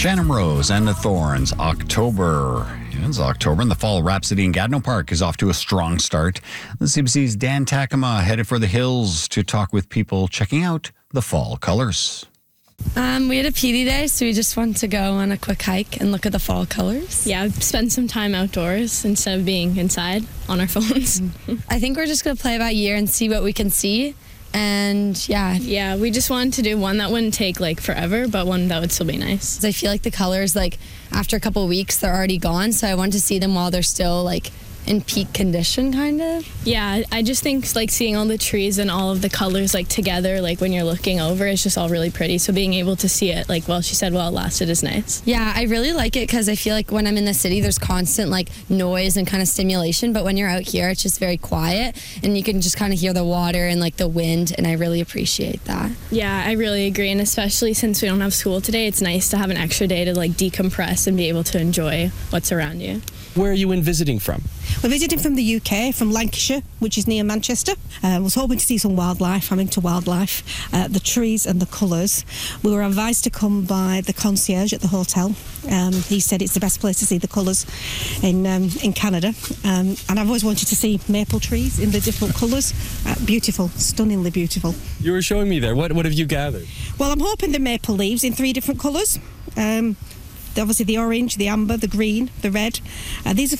Shannon Rose and the Thorns. October. It's October, and the Fall Rhapsody in Gatineau Park is off to a strong start. The CBC's Dan Takema headed for the hills to talk with people checking out the fall colors. We had a PD day, so we just wanted to go on a quick hike and look at the fall colors. Yeah, spend some time outdoors instead of being inside on our phones. I think we're just going to play it by ear and see what we can see. And yeah, we just wanted to do one that wouldn't take forever, but one that would still be nice. I feel like the colors, after a couple of weeks, they're already gone. So I want to see them while they're still in peak condition, kind of. Yeah, I just think seeing all the trees and all of the colors together, when you're looking over, it's just all really pretty. So being able to see it, she said, while it lasted is nice. Yeah, I really like it because I feel like when I'm in the city, there's constant noise and kind of stimulation. But when you're out here, it's just very quiet and you can just kind of hear the water and the wind. And I really appreciate that. Yeah, I really agree. And especially since we don't have school today, it's nice to have an extra day to decompress and be able to enjoy what's around you. Where are you visiting from? We're visiting from the UK, from Lancashire, which is near Manchester. I was hoping to see some wildlife. I'm into wildlife, the trees and the colours. We were advised to come by the concierge at the hotel. He said it's the best place to see the colours in Canada. And I've always wanted to see maple trees in the different colours. Beautiful, stunningly beautiful. You were showing me there. What have you gathered? Well, I'm hoping the maple leaves in 3 different colours. Obviously the orange, the amber, the green, the red. These are